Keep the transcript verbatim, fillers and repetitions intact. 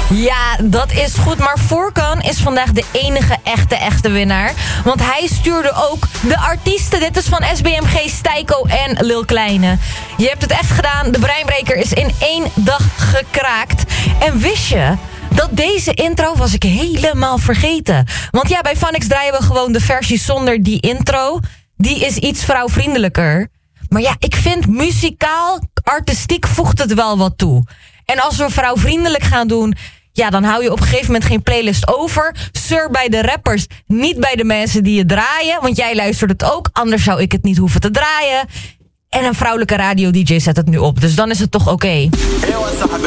Ja, dat is goed. Maar Furkan is vandaag de enige echte, echte winnaar. Want hij stuurde ook de artiesten. Dit is van S B M G, Stijko en Lil Kleine. Je hebt het echt gedaan. De Breinbreker is in één dag gekraakt. En wist je dat deze intro was ik helemaal vergeten? Want ja, bij Funix draaien we gewoon de versie zonder die intro. Die is iets vrouwvriendelijker. Maar ja, ik vind muzikaal, artistiek voegt het wel wat toe. En als we vrouwvriendelijk gaan doen, ja, dan hou je op een gegeven moment geen playlist over. Sir bij de rappers, niet bij de mensen die het draaien. Want jij luistert het ook, anders zou ik het niet hoeven te draaien. En een vrouwelijke radio-dj zet het nu op, dus dan is het toch oké. Okay.